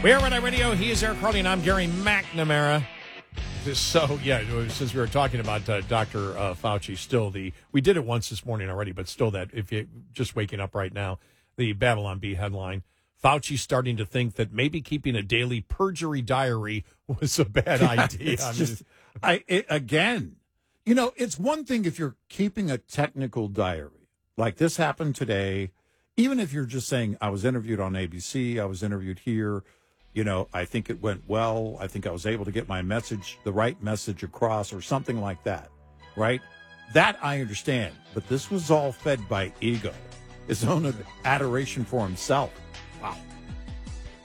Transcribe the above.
We are Red Eye Radio. He is Eric Harley, and I'm Gary McNamara. So, yeah, since we were talking about Dr. Fauci, we did it once this morning already, but still that, if you're just waking up right now, the Babylon Bee headline, Fauci starting to think that maybe keeping a daily perjury diary was a bad idea. Again, you know, it's one thing if you're keeping a technical diary, like this happened today, even if you're just saying, I was interviewed on ABC, I was interviewed here, you know, I think it went well. I think I was able to get my message, the right message across or something like that, right? That I understand. But this was all fed by ego, his own adoration for himself. Wow.